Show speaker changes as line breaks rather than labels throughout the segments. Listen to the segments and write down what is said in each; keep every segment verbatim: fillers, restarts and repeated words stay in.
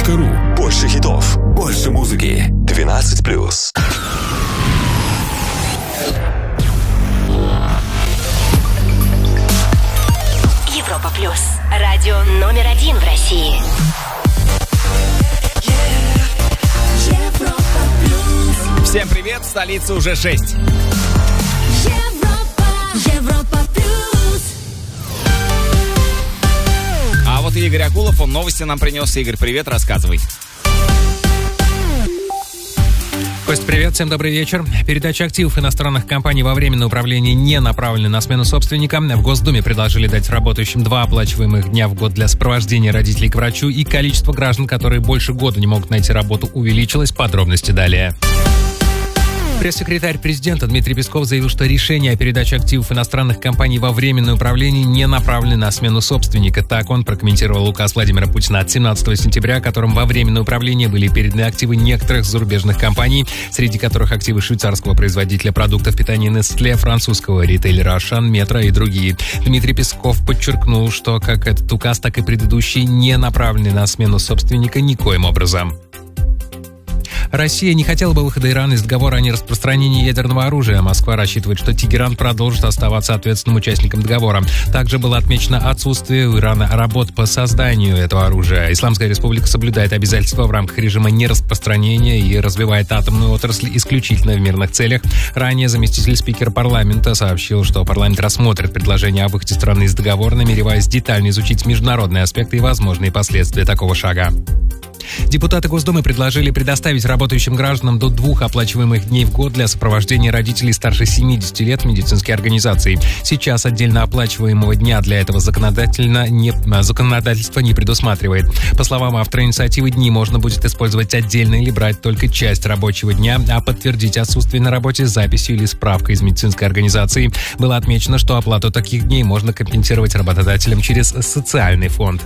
точка ру. Больше хитов, больше музыки. двенадцать плюс.
Европа плюс. Радио номер один в России.
Европа плюс.
Всем привет, в столице уже шесть.
Европа, Европа плюс.
А вот Игорь Акулов, он новости нам принес. Игорь, привет, рассказывай.
Кость, привет, всем добрый вечер. Передача активов иностранных компаний во временное управление не направлена на смену собственника. В Госдуме предложили дать работающим два оплачиваемых дня в год для сопровождения родителей к врачу, и количество граждан, которые больше года не могут найти работу, увеличилось. Подробности далее. Пресс-секретарь президента Дмитрий Песков заявил, что решение о передаче активов иностранных компаний во временное управление не направлено на смену собственника. Так он прокомментировал указ Владимира Путина от семнадцатого сентября, которым во временное управление были переданы активы некоторых зарубежных компаний, среди которых активы швейцарского производителя продуктов питания Nestlé, французского ритейлера Ашан, Метро и другие. Дмитрий Песков подчеркнул, что как этот указ, так и предыдущий не направлены на смену собственника никоим образом. Россия не хотела бы выхода Ирана из договора о нераспространении ядерного оружия. Москва рассчитывает, что Тегеран продолжит оставаться ответственным участником договора. Также было отмечено отсутствие у Ирана работ по созданию этого оружия. Исламская республика соблюдает обязательства в рамках режима нераспространения и развивает атомную отрасль исключительно в мирных целях. Ранее заместитель спикера парламента сообщил, что парламент рассмотрит предложение о выходе страны из договора, намереваясь детально изучить международные аспекты и возможные последствия такого шага. Депутаты Госдумы предложили предоставить работающим гражданам до двух оплачиваемых дней в год для сопровождения родителей старше семидесяти лет в медицинские организации. Сейчас отдельно оплачиваемого дня для этого законодательно не, законодательство не предусматривает. По словам автора инициативы, дни можно будет использовать отдельно или брать только часть рабочего дня, а подтвердить отсутствие на работе записью или справкой из медицинской организации. Было отмечено, что оплату таких дней можно компенсировать работодателям через социальный фонд.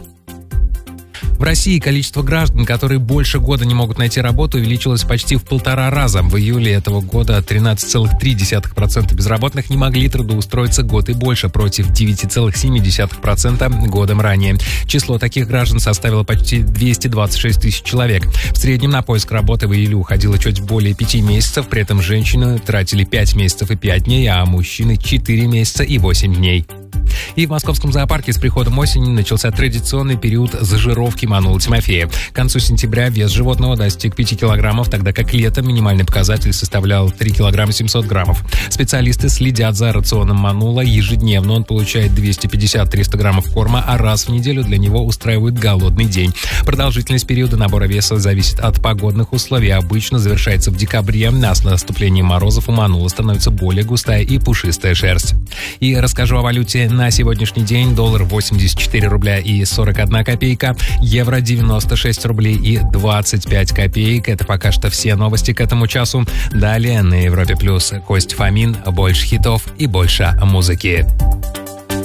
В России количество граждан, которые больше года не могут найти работу, увеличилось почти в полтора раза. В июле этого года тринадцать целых три десятых процента безработных не могли трудоустроиться год и больше, против девять целых семь десятых процента годом ранее. Число таких граждан составило почти двести двадцать шесть тысяч человек. В среднем на поиск работы в июле уходило чуть более пяти месяцев, при этом женщины тратили пять месяцев и пять дней, а мужчины четыре месяца и восемь дней. И в московском зоопарке с приходом осени начался традиционный период зажировки Манулы Тимофея. К концу сентября вес животного достиг пяти килограммов, тогда как летом минимальный показатель составлял три килограмма семьсот граммов. Специалисты следят за рационом Манула. Ежедневно он получает двести пятьдесят - триста граммов корма, а раз в неделю для него устраивают голодный день. Продолжительность периода набора веса зависит от погодных условий. Обычно завершается в декабре, а с наступлением морозов у Манулы становится более густая и пушистая шерсть. И расскажу о валюте на сегодняшний день. Доллар восемьдесят четыре рубля и сорок одна копейка, евро девяносто шесть рублей и двадцать пять копеек. Это пока что все новости к этому часу. Далее на Европе Плюс Кость Фомин. Больше хитов и больше музыки.